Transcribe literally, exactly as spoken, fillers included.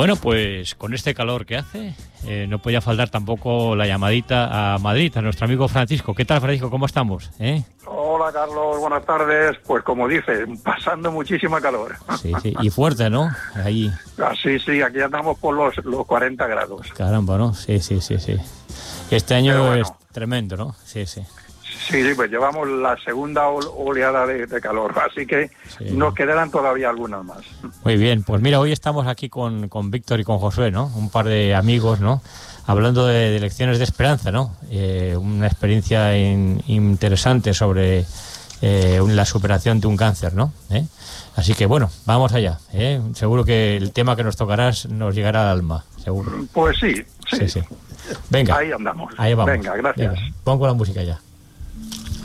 Bueno, pues con este calor que hace, eh, no podía faltar tampoco la llamadita a Madrid, a nuestro amigo Francisco. ¿Qué tal, Francisco? ¿Cómo estamos? ¿Eh? Hola, Carlos. Buenas tardes. Pues como dices, pasando muchísima calor. Sí, sí. Y fuerte, ¿no? Ahí. Ah, sí, sí. Aquí andamos por los, los cuarenta grados. Caramba, ¿no? Sí, sí, sí, sí. Este año bueno, es tremendo, ¿no? Sí, sí. Sí, sí, pues llevamos la segunda oleada de, de calor, así que sí. Nos quedarán todavía algunas más. Muy bien, pues mira, hoy estamos aquí con, con Víctor y con Josué, ¿no? Un par de amigos, ¿no? Hablando de, de lecciones de esperanza, ¿no? Eh, una experiencia in, interesante sobre eh, la superación de un cáncer, ¿no? ¿Eh? Así que bueno, vamos allá, ¿eh? Seguro que el tema que nos tocarás nos llegará al alma, seguro. Pues sí, sí. sí, sí. Venga. Ahí andamos. Ahí vamos. Venga, gracias. Venga, pon con la música ya.